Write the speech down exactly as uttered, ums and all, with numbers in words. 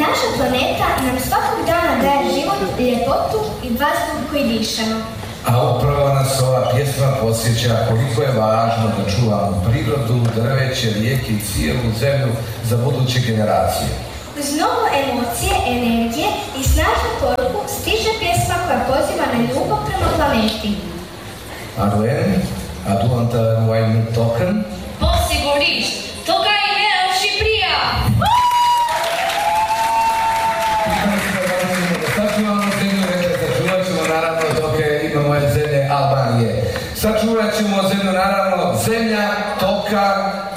Naša planeta nam svakog dana daje život, ljepotu i vazduh koji dišemo. A upravo nas ova pjesma podsjeća koliko je važno da čuvamo prirodu, drveće, rijeke i cijelu zemlju za buduće generacije. Uz mnogo emocije, energije i snažnu poruku stiže pjesma koja poziva na ljubav prema planeti. Arlen, a du unter meinen Token? Possiguriš, toga i ne ovši prija! Sačuvamo zemlju, sačuvat ćemo naravno dok ima moje zemlje Albanije. Sačuvat ćemo zemlju naravno zemlja, toka,